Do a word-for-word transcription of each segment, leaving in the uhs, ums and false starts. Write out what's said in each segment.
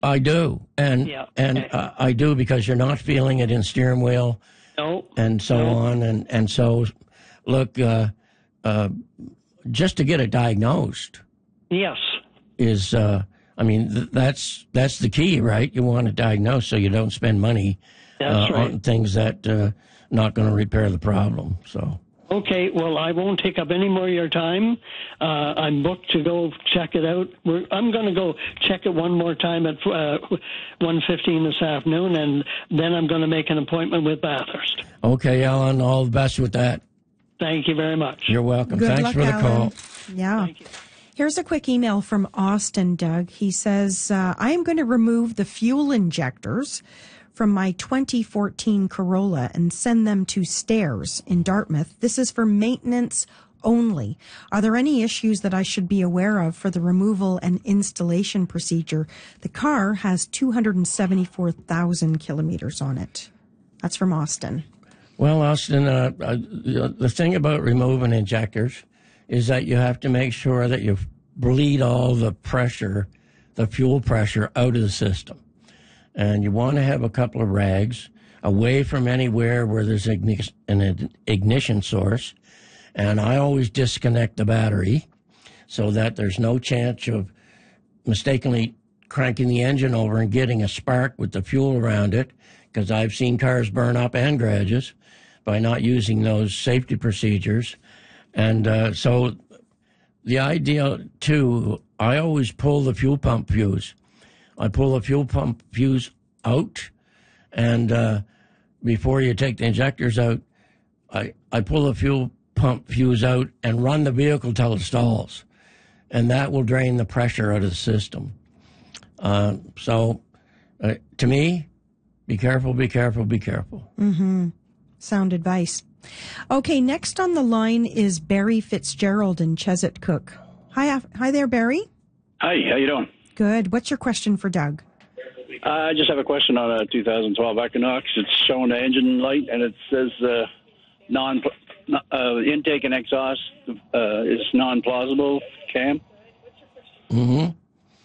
I do, and Yeah. and uh, I do because you're not feeling it in steering wheel, No. and so no. on, and and so, look, uh, uh, just to get it diagnosed Yes. is, uh, I mean, th- that's that's the key, right? You want it diagnosed so you don't spend money That's uh, right. on things that uh, not going to repair the problem. So. Okay, well, I won't take up any more of your time. Uh, I'm booked to go check it out. We're, I'm going to go check it one more time at uh, one fifteen this afternoon, and then I'm going to make an appointment with Bathurst. Okay, Alan, all the best with that. Thank you very much. You're welcome. Good Thanks luck, for the Alan. call. Yeah. Thank you. Here's a quick email from Austin, Doug. He says, uh, I am going to remove the fuel injectors from my twenty fourteen Corolla and send them to Stairs in Dartmouth. This is for maintenance only. Are there any issues that I should be aware of for the removal and installation procedure? The car has two hundred seventy-four thousand kilometers on it. That's from Austin. Well, Austin, uh, uh, the thing about removing injectors is that you have to make sure that you bleed all the pressure, the fuel pressure, out of the system. And you want to have a couple of rags away from anywhere where there's igni- an ignition source. And I always disconnect the battery so that there's no chance of mistakenly cranking the engine over and getting a spark with the fuel around it, because I've seen cars burn up and garages by not using those safety procedures. And uh, so the idea, too, I always pull the fuel pump fuse. I pull the fuel pump fuse out, and uh, before you take the injectors out, I, I pull the fuel pump fuse out and run the vehicle till it stalls, and that will drain the pressure out of the system. Uh, so, uh, to me, be careful, be careful, be careful. Mm-hmm. Sound advice. Okay, next on the line is Barry Fitzgerald in Chesit Cook. Hi, hi there, Barry. Hi, how you doing? Good. What's your question for Doug? Uh, I just have a question on a two thousand twelve Equinox. It's showing the engine light, and it says uh, non uh, intake and exhaust uh, is non-plausible cam. Mm-hmm.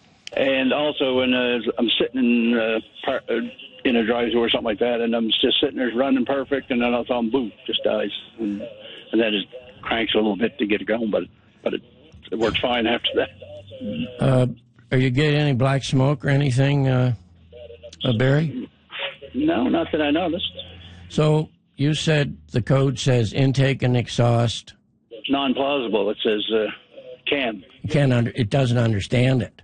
And also, when uh, I'm sitting in uh, par- uh, in a drive-thru or something like that, and I'm just sitting there running perfect, and then all of a sudden, boom, just dies, and, and then it cranks a little bit to get it going, but but it, it works fine after that. Uh, are you getting any black smoke or anything, uh, uh, Barry? No, not that I noticed. So you said the code says intake and exhaust. Non-plausible. It says uh, cam. You can't under, it doesn't understand it.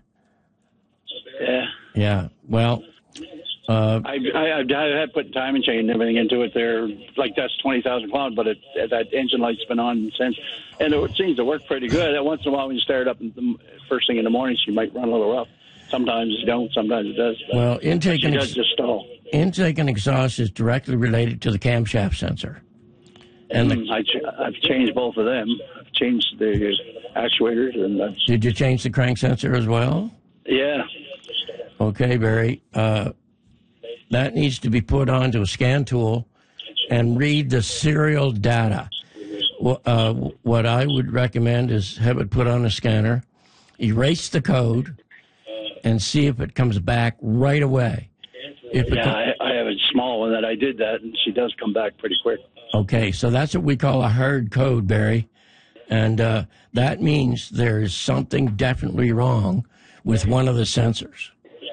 Yeah. Yeah. Well, uh, I, I, I had put time and chain and everything into it there. Like, that's twenty thousand pounds, but it, that engine light's been on since. And it seems to work pretty good. Once in a while, when you start it up in the first thing in the morning, she might run a little rough. Sometimes it don't, sometimes it does. But well, intake she and does ex- just stall. intake and exhaust is directly related to the camshaft sensor. And the, Mm, I ch- I've changed both of them. I've changed the actuators. and I've, did you change the crank sensor as well? Yeah. Okay, Barry. Uh, that needs to be put onto a scan tool and read the serial data. Uh, what I would recommend is have it put on a scanner, erase the code, and see if it comes back right away. If it Yeah, com- I, I have a small one that I did that, and she does come back pretty quick. Okay, so that's what we call a hard code, Barry. And uh, that means there is something definitely wrong with one of the sensors.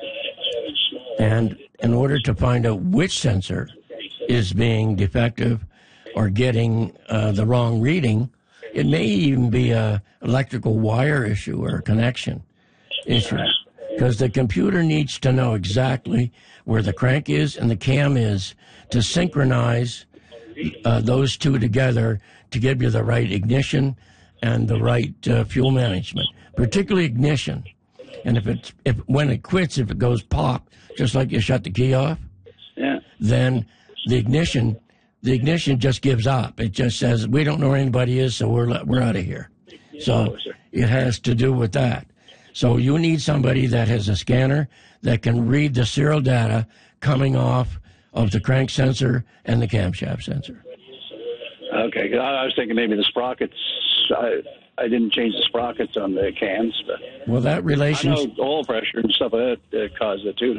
And in order to find out which sensor is being defective or getting uh, the wrong reading, it may even be a electrical wire issue or a connection issue. Because the computer needs to know exactly where the crank is and the cam is to synchronize uh, those two together to give you the right ignition and the right uh, fuel management, particularly ignition. And if it's if when it quits, if it goes pop, just like you shut the key off, Yeah. then the ignition the ignition just gives up. It just says we don't know where anybody is, so we're we're out of here. So it has to do with that. So you need somebody that has a scanner that can read the serial data coming off of the crank sensor and the camshaft sensor. Okay, 'cause I I was thinking maybe the sprockets. I, I didn't change the sprockets on the cans. But well, that I relationship. know oil pressure and stuff like that uh, caused it too.